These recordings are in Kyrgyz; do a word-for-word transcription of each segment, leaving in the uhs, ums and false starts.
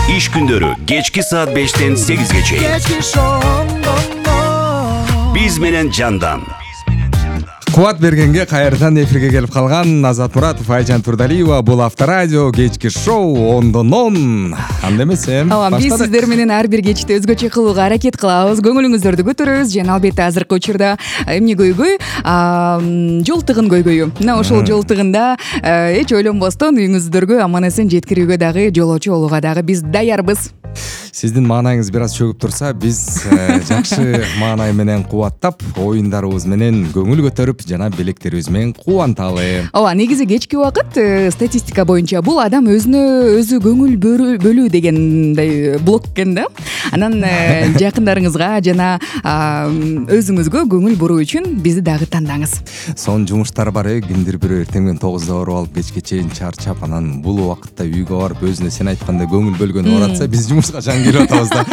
Иш күндөрү кечки саат бештен сегизге чейин. Биз менен Жандан. Кубат бергенге кайрадан эфирге келип калган Азат Муратов, Айжан Турдалиева. Бул Авторадио кечки шоу ондон он. Анда эмесе Ооба, биз сиздер менен ар бир кечти өзгөчө кылууга аракет кылабыз. Көңүлүңүздөрдү көтөрөбүз жана албетте азыркы учурда эмне көйгөй? Жолтыгын көйгөйү. Мына ошол жолтыгында эч ойлонбостон үйүңүздөргө аман эсен жеткирүүгө дагы, жолоочу болууга дагы биз даярбыз. Сиздин маанайыңыз бир аз чөгүп турса, биз жакшы маанай менен кубаттап, оюндарыбыз менен көңүл көтөрүп, жана билектерибиз менен кубанталы. Ооба, негизи кечки убакыт статистика боюнча бул адам өзүнө өзү көңүл бөлүү дегендей блок экен да. Анан жакындарыңызга жана өзүңүзгө көңүл буруу үчүн бизди дагы тандаңыз. Сонун жумуштар бар, кимдир бирөө эртең менен тогузда барып алып, кечке чейин чарчап, анан бул убакытта үйгө барып өзүнө сен айткандай көңүл бөлгөнү баратса, биз жумушка жан келип атабыз да.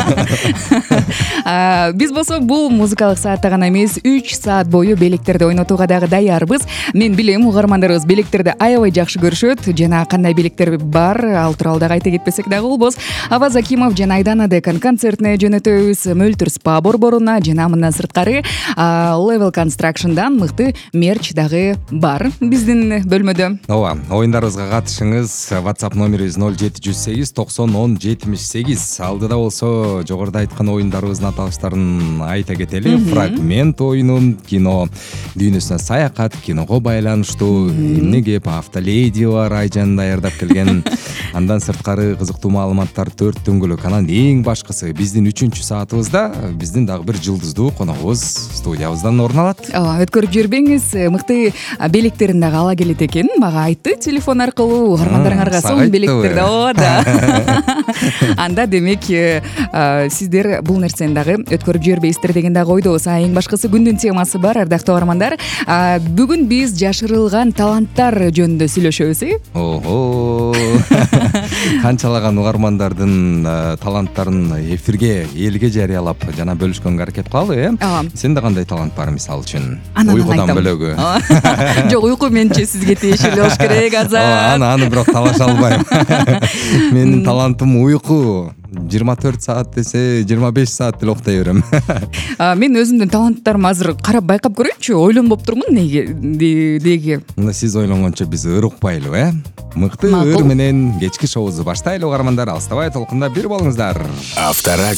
Биз болсо бул музыкалык саатта гана эмес, үч саат бою белектерди ойнотууга дагы даярбыз. Мен билем, угармандарыбыз белектерди аябай жакшы көрүшөт, жана кандай белектер бар, ал тууралуу дагы айта кетпесек дагы болбос. Аваз Акимов жана Айдана Декан концертине жөнөтөбүз, Мөлтүр спа борборуна жана мындан сырткары Level Construction'дан мыкты мерч дагы бар биздин бөлмөдө. Ооба, оюндарыбызга катышыңыз. WhatsApp номерибиз ноль жети жүз сегиз токсон он жетимиш сегиз. Алдыда болсо жогоруда айткан оюндарыбыздын аталыштарын айта кетели. Фрагмент оюнун, кино дүйнөсүнө саякат, киного байланыштуу эмне кеп, Автоледи бар, Айжан даярдап келген. Андан сырткары кызыктуу маалыматтар, төрт дөңгөлөк. Анан эң башкысы, биздин үчүнчү саатыбызда биздин дагы бир жылдыздуу коногубуз студиябыздан орун алат. Ооба, өткөрүп жүрбөңүз. Мыкты белектерин дагы ала келет экен. Мага айтты телефон аркылуу, угармандарыңарга сонун белектерди. Ооба да. Анда демек сиздер бул нерсени дагы өткөрүп жибербейсиздер деген дагы ойдобуз. А эң башкысы күндүн темасы бар, ардактуу угармандар. Бүгүн биз жашырылган таланттар жөнүндө сүйлөшөбүз, э? Ого. Канчалаган угармандардын таланттарын эфирге, элге жарыялап жана бөлүшкөнгө аракет кылалы, э? Сенде кандай талант бар, мисалы үчүн? Уйкудан бөлөгү. Жок, уйку менчи сизге тиешелүү болуш керек, Азат. Аны аны бирок талаша албайм. Менин талантым уйку. жыйырма төрт саат десе жыйырма беш саат деле окутай берем. Мен өзүмдүн таланттарымды азыр карап байкап көрөйүнчү, ойлонбоп турмун неге деги. Мына сиз ойлонгончо биз ыр укпайлы, э? Мыкты ыр менен кечки шоубузду баштайлы угармандар. Алыстабай толкунда бир болуңуздар. Авторадио.